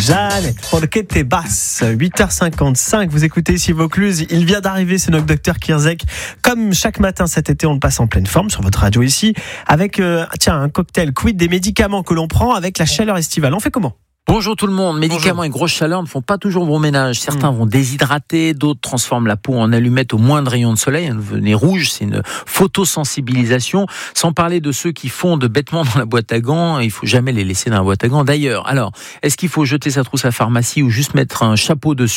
Jeannette, Porque te basse, 8h55, vous écoutez ici Vaucluse, il vient d'arriver, c'est notre docteur Kierzek. Comme chaque matin cet été, on le passe en pleine forme sur votre radio ici, avec un cocktail quid des médicaments que l'on prend avec la chaleur estivale. On fait comment ? Bonjour tout le monde. Médicaments et grosse chaleur ne font pas toujours bon ménage. Certains vont déshydrater, d'autres transforment la peau en allumette au moindre rayon de soleil. Un nez rouge, c'est une photosensibilisation. Sans parler de ceux qui fondent bêtement dans la boîte à gants. Il faut jamais les laisser dans la boîte à gants. D'ailleurs, alors, est-ce qu'il faut jeter sa trousse à pharmacie ou juste mettre un chapeau dessus ?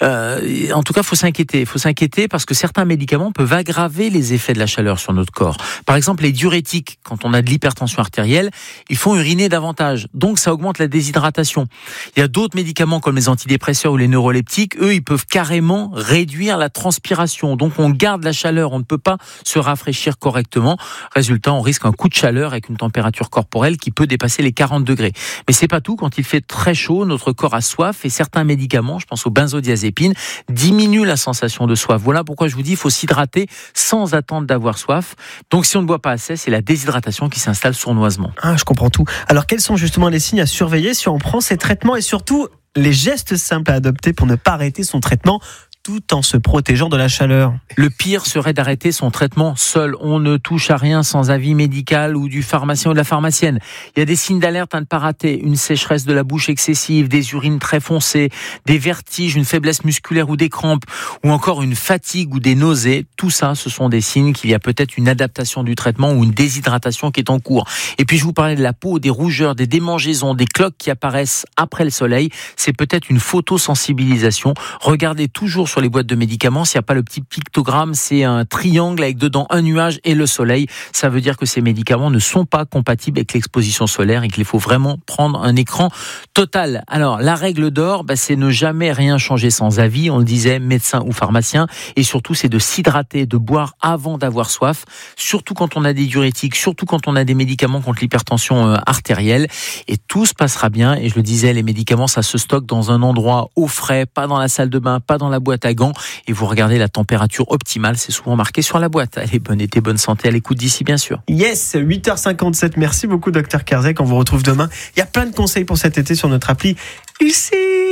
En tout cas, faut s'inquiéter. Faut s'inquiéter parce que certains médicaments peuvent aggraver les effets de la chaleur sur notre corps. Par exemple, les diurétiques, quand on a de l'hypertension artérielle, ils font uriner davantage. Donc, ça augmente la déshydratation. Il y a d'autres médicaments comme les antidépresseurs ou les neuroleptiques, eux, ils peuvent carrément réduire la transpiration. Donc on garde la chaleur, on ne peut pas se rafraîchir correctement. Résultat, on risque un coup de chaleur avec une température corporelle qui peut dépasser les 40 degrés. Mais c'est pas tout, quand il fait très chaud, notre corps a soif et certains médicaments, je pense aux benzodiazépines, diminuent la sensation de soif. Voilà pourquoi je vous dis, il faut s'hydrater sans attendre d'avoir soif. Donc si on ne boit pas assez, c'est la déshydratation qui s'installe sournoisement. Ah, je comprends tout. Alors quels sont justement les signes à surveiller si on prend ces traitements et surtout les gestes simples à adopter pour ne pas arrêter son traitement tout en se protégeant de la chaleur? Le pire serait d'arrêter son traitement seul. On ne touche à rien sans avis médical ou du pharmacien ou de la pharmacienne. Il y a des signes d'alerte à ne pas rater. Une sécheresse de la bouche excessive, des urines très foncées, des vertiges, une faiblesse musculaire ou des crampes, ou encore une fatigue ou des nausées. Tout ça, ce sont des signes qu'il y a peut-être une adaptation du traitement ou une déshydratation qui est en cours. Et puis je vous parlais de la peau, des rougeurs, des démangeaisons, des cloques qui apparaissent après le soleil. C'est peut-être une photosensibilisation. Regardez toujours sur les boîtes de médicaments, s'il n'y a pas le petit pictogramme, c'est un triangle avec dedans un nuage et le soleil. Ça veut dire que ces médicaments ne sont pas compatibles avec l'exposition solaire et qu'il faut vraiment prendre un écran total. Alors, la règle d'or, c'est ne jamais rien changer sans avis. On le disait, médecin ou pharmacien. Et surtout, c'est de s'hydrater, de boire avant d'avoir soif. Surtout quand on a des diurétiques, surtout quand on a des médicaments contre l'hypertension artérielle. Et tout se passera bien. Et je le disais, les médicaments, ça se stocke dans un endroit au frais, pas dans la salle de bain, pas dans la boîte à gants. Et vous regardez la température optimale, c'est souvent marqué sur la boîte. Allez, bonne été, bonne santé à l'écoute d'ici, bien sûr. Yes, 8h57. Merci beaucoup, Dr Kierzek. On vous retrouve demain. Il y a plein de conseils pour cet été sur notre appli ici.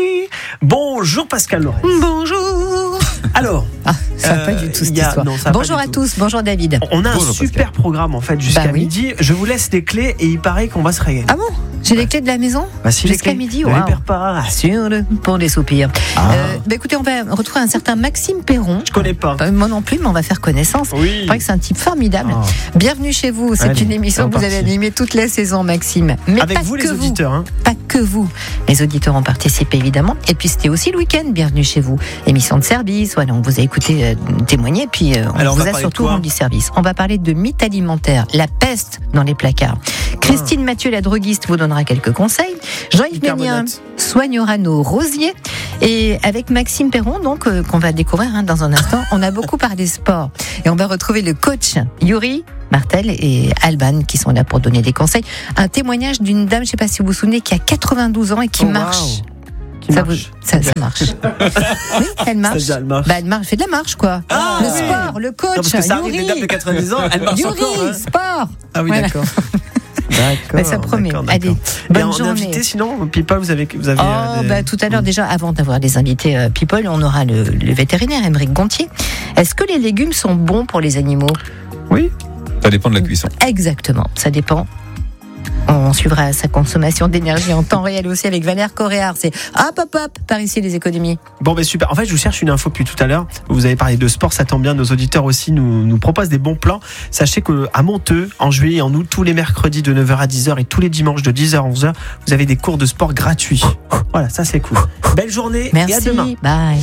Bonjour, Pascal Lorenz. Bonjour. Alors, ça va pas du tout cette histoire. Bonjour à tous, bonjour David. On a bonjour, un super Pascal. Programme en fait jusqu'à midi. Je vous laisse les clés et il paraît qu'on va se régaler. Ah bon ? J'ai les clés de la maison si, jusqu'à midi. Wow. Sur le pont des soupirs. Écoutez, on va retrouver un certain Maxime Perron. Je connais pas. Moi non plus, mais on va faire connaissance. Oui. Je crois que c'est un type formidable. Bienvenue chez vous. C'est une émission que vous avez animée toute la saison, Maxime. Mais avec pas vous, que les auditeurs. Hein. Pas que vous. Les auditeurs ont participé évidemment. Et puis c'était aussi le week-end. Bienvenue chez vous. Émission de service. Voilà, on vous a écouté témoigner. Et puis on vous a surtout rendu service. On va parler de mythes alimentaires, la peste dans les placards. Christine Mathieu, la droguiste, vous donnera quelques conseils. Jean-Yves Ménien soignera nos rosiers. Et avec Maxime Perron, donc, qu'on va découvrir dans un instant, on a beaucoup parlé sport. Et on va retrouver le coach Yuri Martel et Alban qui sont là pour donner des conseils. Un témoignage d'une dame, je ne sais pas si vous vous souvenez, qui a 92 ans et qui marche. Ça marche. Oui, elle marche. Elle marche, fait de la marche, quoi. Le sport, le coach. Non, parce que ça arrive, des dames de 90 ans, elle marche Yuri, encore. Sport. Ah oui, d'accord. Mais ça promet. Allez, bonne journée. Invité, sinon, People, vous avez tout à l'heure, déjà, avant d'avoir des invités People, on aura le vétérinaire Aymeric Gontier. Est-ce que les légumes sont bons pour les animaux ? Oui. Ça dépend de la cuisson. Exactement, ça dépend. On suivra sa consommation d'énergie en temps réel aussi avec Valère Coréard. C'est hop, par ici les économies. Bon, super. En fait, je vous cherche une info depuis tout à l'heure. Vous avez parlé de sport, ça tombe bien. Nos auditeurs aussi nous proposent des bons plans. Sachez qu'à Monteux, en juillet et en août, tous les mercredis de 9h à 10h et tous les dimanches de 10h à 11h, vous avez des cours de sport gratuits. Voilà, ça c'est cool. Belle journée. Merci, et à demain. Bye.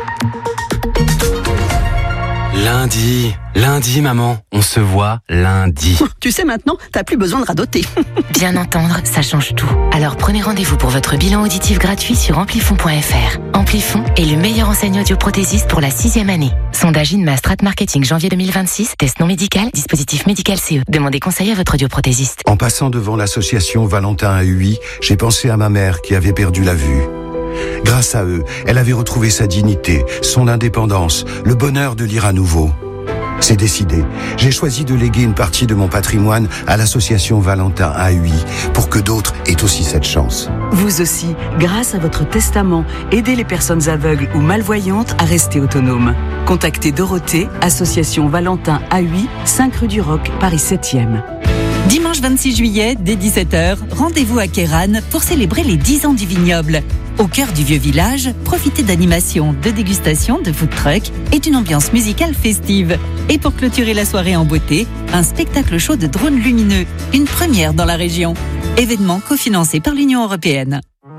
Lundi, maman, on se voit lundi. Tu sais maintenant, t'as plus besoin de radoter. Bien entendre, ça change tout. Alors prenez rendez-vous pour votre bilan auditif gratuit sur amplifon.fr. Amplifon est le meilleur enseigne audioprothésiste pour la 6e année. Sondage INMA Strat Marketing janvier 2026, test non médical, dispositif médical CE. Demandez conseil à votre audioprothésiste. En passant devant l'association Valentin à UI, j'ai pensé à ma mère qui avait perdu la vue. Grâce à eux, elle avait retrouvé sa dignité, son indépendance, le bonheur de lire à nouveau. C'est décidé. J'ai choisi de léguer une partie de mon patrimoine à l'association Valentin à UI pour que d'autres aient aussi cette chance. Vous vous aussi, grâce à votre testament, aidez les personnes aveugles ou malvoyantes à rester autonomes. Contactez Dorothée, association Valentin A8, 5 rue du Roc, Paris 7e. Dimanche 26 juillet, dès 17h, rendez-vous à Kéran pour célébrer les 10 ans du vignoble. Au cœur du vieux village, profitez d'animations, de dégustation, de food truck et d'une ambiance musicale festive. Et pour clôturer la soirée en beauté, un spectacle show de drones lumineux, une première dans la région. Événement cofinancé par l'Union européenne.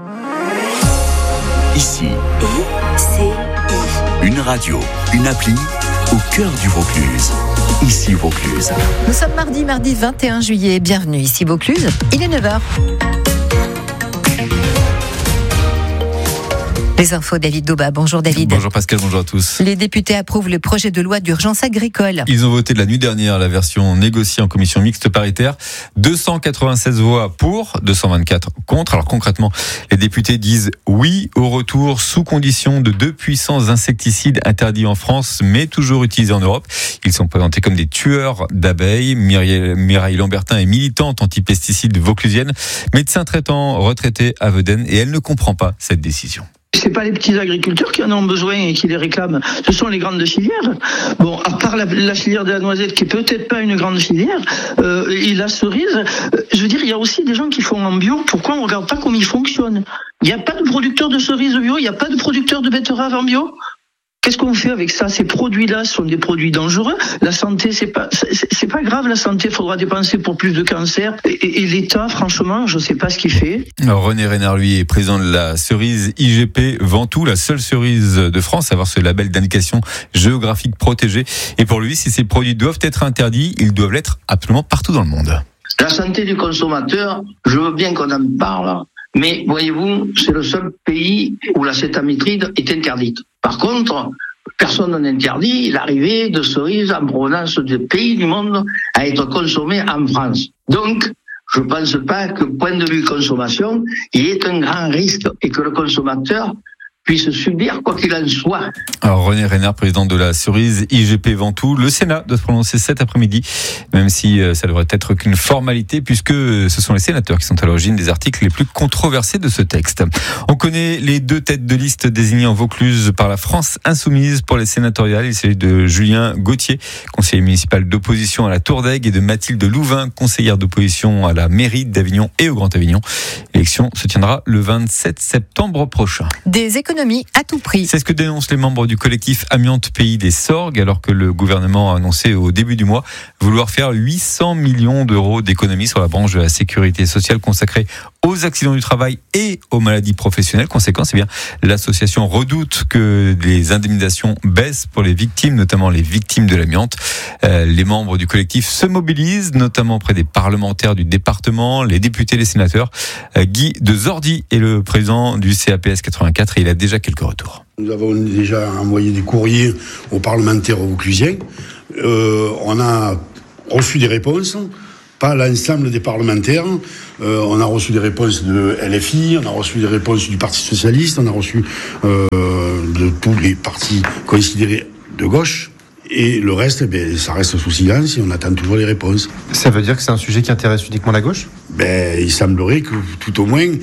Ici, une radio, une appli au cœur du Vaucluse. Ici Vaucluse. Nous sommes mardi 21 juillet. Bienvenue ici Vaucluse. Il est 9h. Les infos, David Dauba. Bonjour David. Bonjour Pascal, bonjour à tous. Les députés approuvent le projet de loi d'urgence agricole. Ils ont voté de la nuit dernière la version négociée en commission mixte paritaire. 296 voix pour, 224 contre. Alors concrètement, les députés disent oui au retour sous condition de 2 puissants insecticides interdits en France, mais toujours utilisés en Europe. Ils sont présentés comme des tueurs d'abeilles. Mireille Lambertin est militante anti-pesticides vauclusienne, médecin traitant retraité à Vedène, et elle ne comprend pas cette décision. C'est pas les petits agriculteurs qui en ont besoin et qui les réclament, ce sont les grandes filières. Bon, à part la filière de la noisette qui est peut-être pas une grande filière, et la cerise, je veux dire, il y a aussi des gens qui font en bio. Pourquoi on regarde pas comment ils fonctionnent? Il n'y a pas de producteurs de cerises bio, il n'y a pas de producteurs de betteraves en bio. Qu'est-ce qu'on fait avec ça? Ces produits-là sont des produits dangereux. La santé, c'est pas grave. La santé, il faudra dépenser pour plus de cancer. Et l'État, franchement, je sais pas ce qu'il fait. Alors, René Reynard, lui, est président de la cerise IGP Ventoux, la seule cerise de France à avoir ce label d'indication géographique protégé. Et pour lui, si ces produits doivent être interdits, ils doivent l'être absolument partout dans le monde. La santé du consommateur, je veux bien qu'on en parle, mais voyez-vous, c'est le seul pays où l'acétamipride est interdite. Par contre, personne n'interdit l'arrivée de cerises en provenance de pays du monde à être consommées en France. Donc, je ne pense pas que, point de vue consommation, il y ait un grand risque et que le consommateur puisse subir quoi qu'il en soit. Alors René Reynard, président de la cerise IGP Ventoux, le Sénat doit se prononcer cet après-midi, même si ça devrait être qu'une formalité, puisque ce sont les sénateurs qui sont à l'origine des articles les plus controversés de ce texte. On connaît les 2 têtes de liste désignées en Vaucluse par la France Insoumise pour les sénatoriales. Il s'agit de Julien Gauthier, conseiller municipal d'opposition à la Tour d'Aigle, et de Mathilde Louvain, conseillère d'opposition à la mairie d'Avignon et au Grand Avignon. L'élection se tiendra le 27 septembre prochain. Des économies à tout prix. C'est ce que dénoncent les membres du collectif Amiante Pays des Sorgues, alors que le gouvernement a annoncé au début du mois vouloir faire 800 millions d'euros d'économies sur la branche de la sécurité sociale consacrée aux accidents du travail et aux maladies professionnelles. Conséquence, eh bien, l'association redoute que les indemnisations baissent pour les victimes, notamment les victimes de l'amiante. Les membres du collectif se mobilisent, notamment auprès des parlementaires du département, les députés, les sénateurs. Guy de Zordi est le président du CAPS 84 et il a déjà quelques retours. Nous avons déjà envoyé des courriers aux parlementaires vauclusiens. On a reçu des réponses. Pas l'ensemble des parlementaires. On a reçu des réponses de LFI, on a reçu des réponses du Parti Socialiste, on a reçu de tous les partis considérés de gauche. Et le reste, ça reste sous silence et on attend toujours les réponses. Ça veut dire que c'est un sujet qui intéresse uniquement la gauche ? Il semblerait que, tout au moins,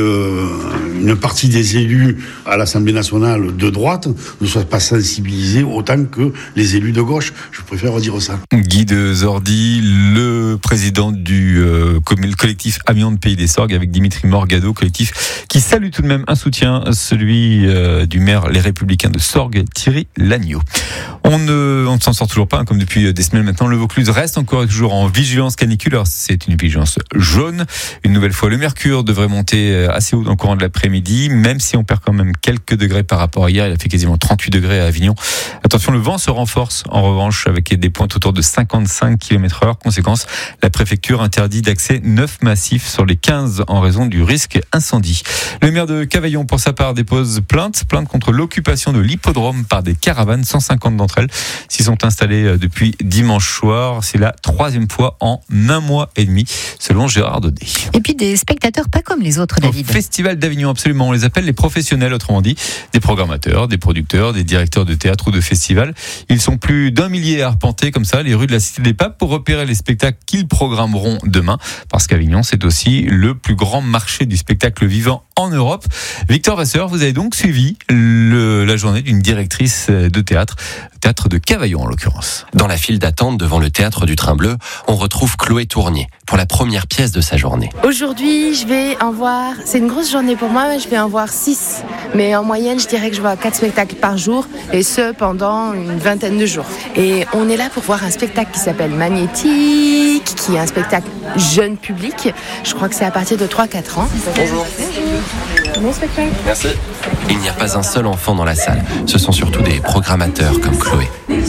une partie des élus à l'Assemblée nationale de droite ne soient pas sensibilisés autant que les élus de gauche. Je préfère dire ça. Guy de Zordi, le président du collectif Amiante Pays des Sorgues, avec Dimitri Morgado, collectif qui salue tout de même un soutien, celui du maire Les Républicains de Sorgues, Thierry Lagneau. On ne s'en sort toujours pas, comme depuis des semaines maintenant. Le Vaucluse reste encore toujours en vigilance canicule. Alors, c'est une vigilance jaune. Une nouvelle fois, le mercure devrait monter assez haut dans le courant de l'après-midi, même si on perd quand même quelques degrés par rapport à hier. Il a fait quasiment 38 degrés à Avignon. Attention, le vent se renforce en revanche avec des pointes autour de 55 km/h. Conséquence, la préfecture interdit d'accès 9 massifs sur les 15 en raison du risque incendie. Le maire de Cavaillon, pour sa part, dépose plainte contre l'occupation de l'hippodrome par des caravanes, 150 d'entre elles. s'y sont installés depuis dimanche soir. C'est la 3e fois en un mois et demi, selon Gérard Daudet. Et puis des spectateurs pas comme les autres, David. Au Festival d'Avignon, absolument. On les appelle les professionnels, autrement dit, des programmateurs, des producteurs, des directeurs de théâtre ou de festival. Ils sont plus d'1 millier à arpenter comme ça les rues de la Cité des Papes pour repérer les spectacles qu'ils programmeront demain. Parce qu'Avignon, c'est aussi le plus grand marché du spectacle vivant en Europe. Victor Vasseur, vous avez donc suivi la journée d'une directrice de théâtre de Cavaillon en l'occurrence. Dans la file d'attente devant le théâtre du Train Bleu, on retrouve Chloé Tournier pour la première pièce de sa journée. Aujourd'hui, je vais en voir, c'est une grosse journée pour moi, je vais en voir 6. Mais en moyenne, je dirais que je vois 4 spectacles par jour, et ce pendant une vingtaine de jours. Et on est là pour voir un spectacle qui s'appelle Magnétique, qui est un spectacle jeune public. Je crois que c'est à partir de 3-4 ans. Bonjour. Bon spectacle. Merci. Il n'y a pas un seul enfant dans la salle. Ce sont surtout des programmateurs comme Chloé.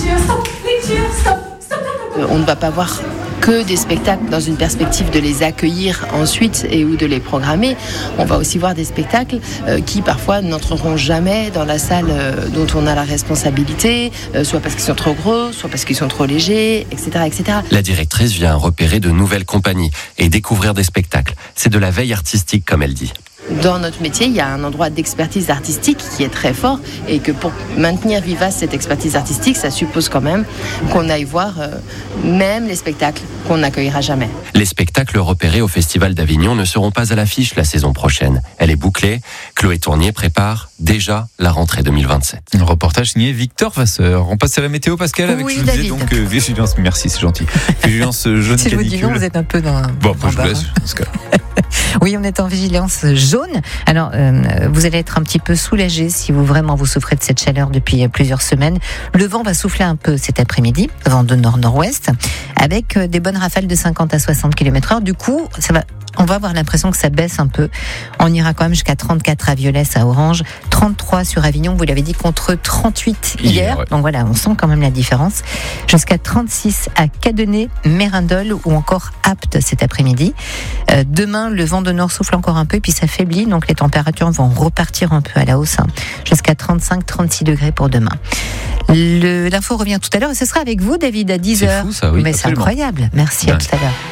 On ne va pas voir que des spectacles dans une perspective de les accueillir ensuite et ou de les programmer. On va aussi voir des spectacles qui parfois n'entreront jamais dans la salle dont on a la responsabilité, soit parce qu'ils sont trop gros, soit parce qu'ils sont trop légers, etc., etc. La directrice vient repérer de nouvelles compagnies et découvrir des spectacles. C'est de la veille artistique, comme elle dit. Dans notre métier, il y a un endroit d'expertise artistique qui est très fort et que pour maintenir vivace cette expertise artistique, ça suppose quand même qu'on aille voir même les spectacles qu'on n'accueillera jamais. Les spectacles repérés au Festival d'Avignon ne seront pas à l'affiche la saison prochaine. Elle est bouclée. Chloé Tournier prépare déjà la rentrée 2027. Un reportage signé Victor Vasseur. On passe à la météo, Pascal, avec oui, je vous disais donc vigilance. Merci, c'est gentil. Vigilance jaune si canicule. Je vous dis non, vous êtes un peu dans. Bon, je vous laisse dans ce cas. Oui, on est en vigilance jaune. Alors, vous allez être un petit peu soulagé si vous souffrez de cette chaleur depuis plusieurs semaines. Le vent va souffler un peu cet après-midi, vent de nord-nord-ouest, avec des bonnes rafales de 50 à 60 km/h. Du coup, on va avoir l'impression que ça baisse un peu. On ira quand même jusqu'à 34 à Violès, à Orange, 33 sur Avignon, vous l'avez dit, contre 38 hier. Ouais. Donc voilà, on sent quand même la différence. Jusqu'à 36 à Cadenet, Mérindol ou encore Apt cet après-midi. Demain, le vent de nord souffle encore un peu et puis s'affaiblit, donc les températures vont repartir un peu à la hausse, jusqu'à 35-36 degrés pour demain. L'info revient tout à l'heure et ce sera avec vous, David, à 10h. C'est fou ça, oui. Mais absolument. C'est incroyable. Merci, à tout à l'heure.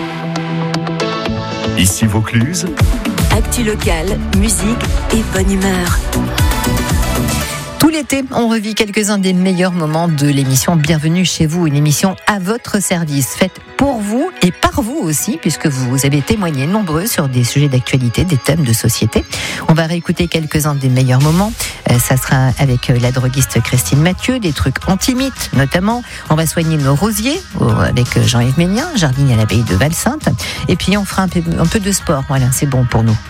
Ici Vaucluse. Actu locale, musique et bonne humeur. Tout l'été, on revit quelques-uns des meilleurs moments de l'émission Bienvenue chez vous, une émission à votre service, faite pour vous et par vous aussi, puisque vous avez témoigné nombreux sur des sujets d'actualité, des thèmes de société. On va réécouter quelques-uns des meilleurs moments. Ça sera avec la droguiste Christine Mathieu, des trucs anti-mythes notamment. On va soigner nos rosiers avec Jean-Yves Ménien, jardinier à l'abbaye de Val-Sainte. Et puis on fera un peu de sport. Voilà, c'est bon pour nous.